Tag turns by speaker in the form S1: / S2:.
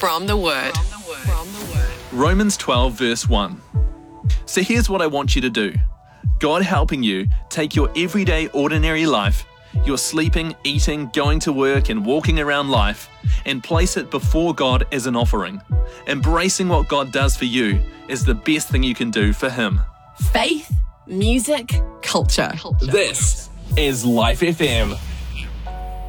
S1: from the Word.
S2: Romans 12 verse 1. So here's what I want you to do. God helping you take your everyday ordinary life, your sleeping, eating, going to work and walking around life, and place it before God as an offering. Embracing what God does for you is the best thing you can do for Him.
S1: Faith, music, culture.
S3: This is Life FM.